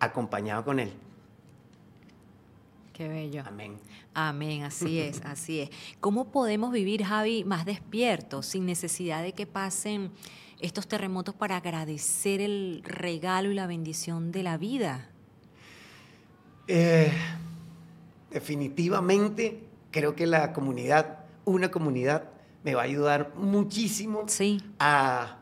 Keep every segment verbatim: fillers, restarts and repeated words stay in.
acompañado con Él. Qué bello. Amén. Amén, así es, así es. ¿Cómo podemos vivir, Javi, más despiertos, sin necesidad de que pasen estos terremotos para agradecer el regalo y la bendición de la vida? Eh, definitivamente creo que la comunidad, una comunidad, me va a ayudar muchísimo sí. a...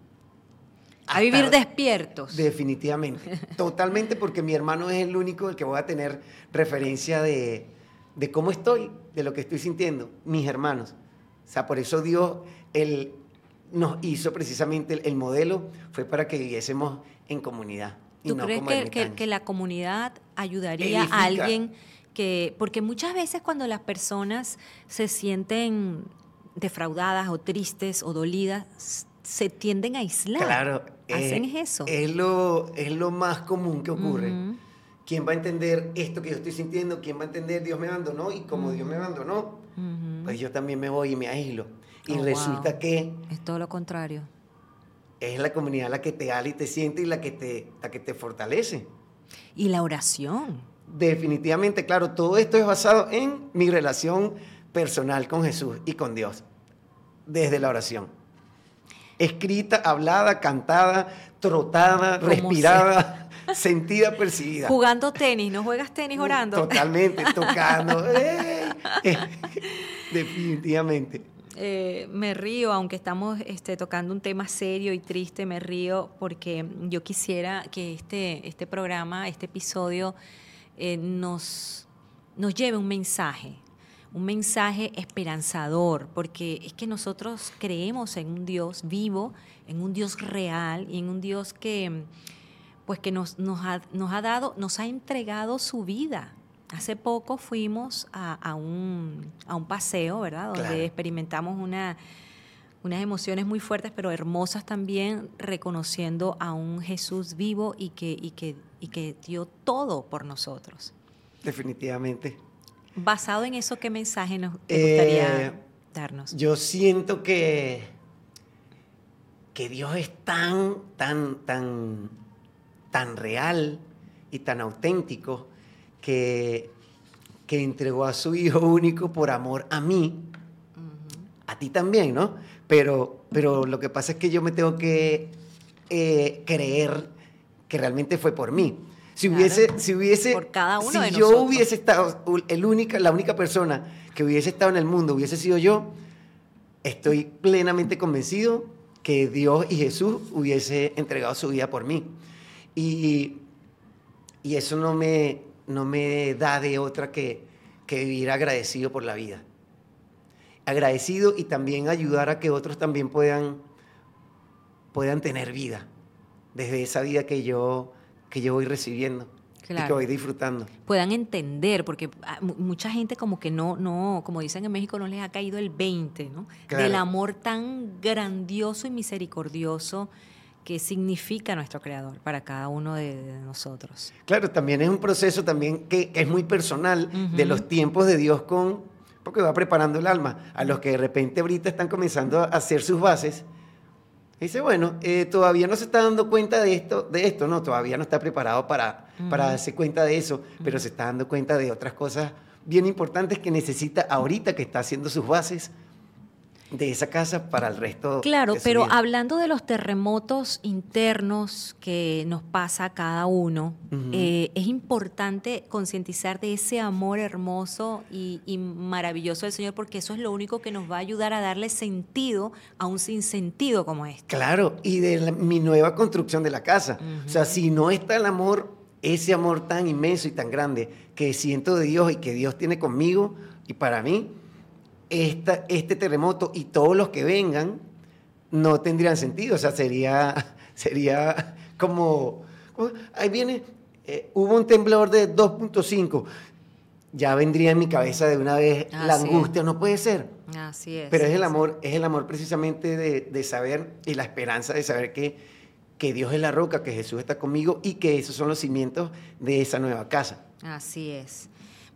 A, a vivir despiertos. Definitivamente, totalmente, porque mi hermano es el único del que voy a tener referencia de, de cómo estoy, de lo que estoy sintiendo, mis hermanos. O sea, por eso Dios él nos hizo precisamente el, el modelo, fue para que viviésemos en comunidad. Y ¿Tú no crees como que, que, que la comunidad ayudaría Edifica. a alguien que... Porque muchas veces cuando las personas se sienten defraudadas o tristes o dolidas, se tienden a aislar. Claro. ¿Hacen eh, eso? Es lo, es lo más común que ocurre. Uh-huh. ¿Quién va a entender esto que yo estoy sintiendo? ¿Quién va a entender Dios me abandonó? Y como uh-huh. Dios me abandonó, uh-huh. pues yo también me voy y me aíslo. Y oh, resulta wow. que... Es todo lo contrario. Es la comunidad la que te ala y te siente y la que te, la que te fortalece. Y la oración. Definitivamente, claro, todo esto es basado en mi relación personal con Jesús y con Dios. Desde la oración. Escrita, hablada, cantada, trotada, respirada, sea. Sentida, percibida. Jugando tenis, ¿no juegas tenis orando? Totalmente, tocando. ¡Ey! Definitivamente. Eh, me río, aunque estamos este, tocando un tema serio y triste, me río porque yo quisiera que este, este programa, este episodio, eh, nos, nos lleve un mensaje. Un mensaje esperanzador, porque es que nosotros creemos en un Dios vivo, en un Dios real y en un Dios que, pues que nos, nos, ha, nos ha dado, nos ha entregado su vida. Hace poco fuimos a, a, un, a un paseo, ¿verdad? Donde claro. experimentamos una, unas emociones muy fuertes, pero hermosas también, reconociendo a un Jesús vivo y que, y que, y que dio todo por nosotros. Definitivamente. Basado en eso, ¿qué mensaje nos te gustaría eh, darnos? Yo siento que, que Dios es tan, tan, tan, tan real y tan auténtico que, que entregó a su Hijo único por amor a mí, uh-huh. a ti también, ¿no? Pero, pero lo que pasa es que yo me tengo que eh, creer que realmente fue por mí. Si claro, hubiese, si hubiese, por cada uno si de yo nosotros. hubiese estado, el única, la única persona que hubiese estado en el mundo hubiese sido yo, estoy plenamente convencido que Dios y Jesús hubiese entregado su vida por mí. Y, y eso no me, no me da de otra que, que vivir agradecido por la vida. Agradecido y también ayudar a que otros también puedan, puedan tener vida, desde esa vida que yo... que yo voy recibiendo claro. y que voy disfrutando. Puedan entender, porque mucha gente como que no, no, como dicen en México, no les ha caído el veinte, ¿no? Claro. Del amor tan grandioso y misericordioso que significa nuestro Creador para cada uno de, de nosotros. Claro, también es un proceso también que, que es muy personal uh-huh. de los tiempos de Dios con, porque va preparando el alma. A los que de repente ahorita están comenzando a hacer sus bases, dice, bueno, eh, todavía no se está dando cuenta de esto, de esto, no, todavía no está preparado para, uh-huh. para darse cuenta de eso, uh-huh. pero se está dando cuenta de otras cosas bien importantes que necesita ahorita que está haciendo sus bases de esa casa para el resto. Claro, de su pero vida. Hablando de los terremotos internos que nos pasa a cada uno, uh-huh. eh, es importante concientizar de ese amor hermoso y, y maravilloso del Señor, porque eso es lo único que nos va a ayudar a darle sentido a un sinsentido como este. Claro, y de la, mi nueva construcción de la casa. Uh-huh. O sea, si no está el amor, ese amor tan inmenso y tan grande que siento de Dios y que Dios tiene conmigo y para mí, Esta, este terremoto y todos los que vengan no tendrían sentido. O sea, sería, sería como, como ahí viene, eh, hubo un temblor de dos punto cinco, ya vendría en mi cabeza de una vez Así la angustia, es. No puede ser. Así es. Pero es el amor, es el amor precisamente de, de saber y la esperanza de saber que, que Dios es la roca, que Jesús está conmigo y que esos son los cimientos de esa nueva casa. Así es.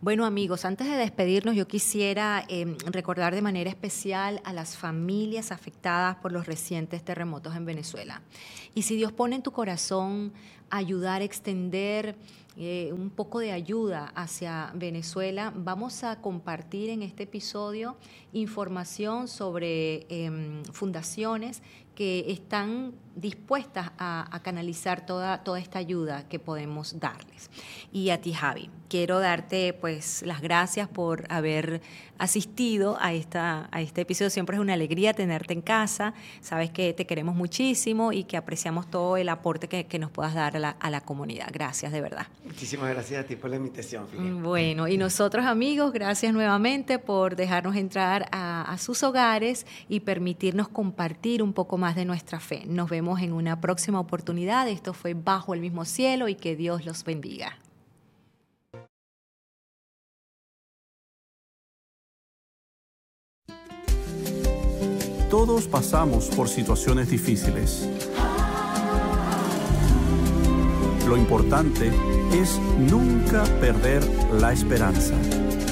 Bueno, amigos, antes de despedirnos, yo quisiera eh, recordar de manera especial a las familias afectadas por los recientes terremotos en Venezuela. Y si Dios pone en tu corazón ayudar, extender eh, un poco de ayuda hacia Venezuela, vamos a compartir en este episodio información sobre eh, fundaciones que están dispuestas a, a canalizar toda, toda esta ayuda que podemos darles. Y a ti, Javi, quiero darte pues las gracias por haber asistido a, esta, a este episodio. Siempre es una alegría tenerte en casa. Sabes que te queremos muchísimo y que apreciamos todo el aporte que, que nos puedas dar a la, a la comunidad. Gracias, de verdad. Muchísimas gracias a ti por la invitación, Fili. Bueno, y nosotros, amigos, gracias nuevamente por dejarnos entrar a, a sus hogares y permitirnos compartir un poco más de nuestra fe. Nos vemos en una próxima oportunidad. Esto fue Bajo el Mismo Cielo y que Dios los bendiga. Todos pasamos por situaciones difíciles. Lo importante es nunca perder la esperanza.